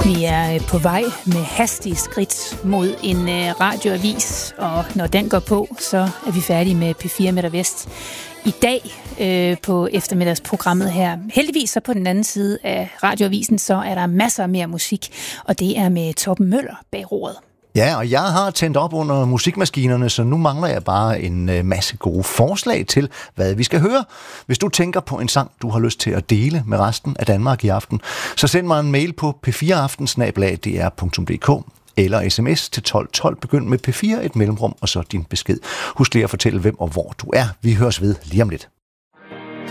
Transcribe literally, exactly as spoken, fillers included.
Vi er på vej med hastige skridt mod en radioavis, og når den går på, så er vi færdige med P fire MidtVest i dag øh, på eftermiddagsprogrammet her. Heldigvis så på den anden side af radioavisen, så er der masser mere musik, og det er med Torben Møller bag roret. Ja, og jeg har tændt op under musikmaskinerne, så nu mangler jeg bare en masse gode forslag til, hvad vi skal høre. Hvis du tænker på en sang, du har lyst til at dele med resten af Danmark i aften, så send mig en mail på p fire aften snabel-a d r punktum d k eller sms til tolv tolv. Begynd med P fire, et mellemrum og så din besked. Husk lige at fortælle, hvem og hvor du er. Vi høres ved lige om lidt.